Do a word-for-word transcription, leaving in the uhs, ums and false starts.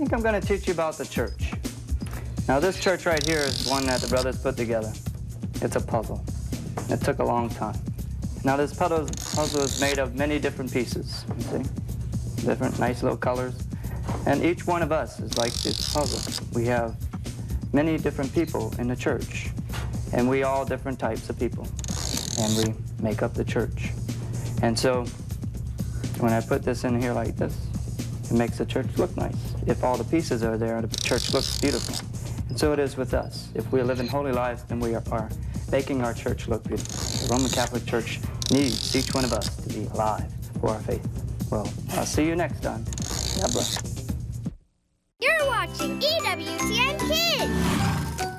think I'm going to teach you about the church. Now, this church right here is one that the brothers put together. It's a puzzle. It took a long time. Now, this puzzle, puzzle is made of many different pieces, you see? Different nice little colors. And each one of us is like this puzzle. We have many different people in the church, and we all different types of people, and we make up the church. And so, when I put this in here like this, it makes the church look nice. If all the pieces are there, the church looks beautiful. And so it is with us. If we live in holy lives, then we are, are making our church look beautiful. The Roman Catholic Church needs each one of us to be alive for our faith. Well, I'll see you next time. God bless. You're watching E W T N Kids.